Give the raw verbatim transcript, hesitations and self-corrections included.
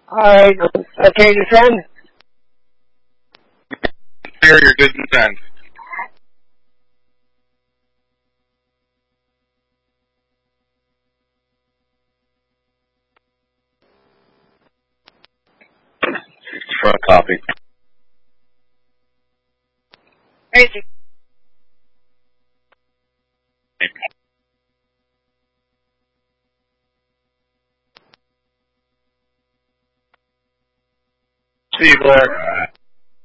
Alright, okay to send? Here, you're good to send. Front copy. Basic. See you, Blair.